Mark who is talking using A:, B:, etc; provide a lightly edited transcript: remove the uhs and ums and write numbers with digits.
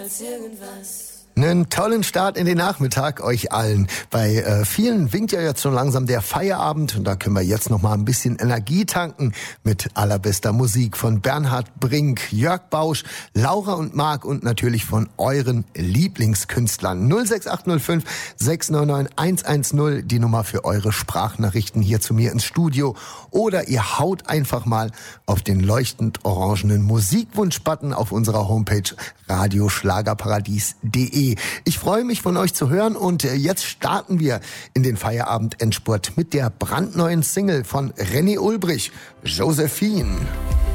A: als irgendwas.
B: Einen tollen Start in den Nachmittag euch allen. Bei vielen winkt ja jetzt schon langsam der Feierabend und da können wir jetzt noch mal ein bisschen Energie tanken mit allerbester Musik von Bernhard Brink, Jörg Bausch, Laura und Marc und natürlich von euren Lieblingskünstlern. 06805 699 110, die Nummer für eure Sprachnachrichten hier zu mir ins Studio. Oder ihr haut einfach mal auf den leuchtend orangenen Musikwunsch-Button auf unserer Homepage radioschlagerparadies.de. Ich freue mich, von euch zu hören und jetzt starten wir in den Feierabend-Endspurt mit der brandneuen Single von René Ulbrich, Josephine.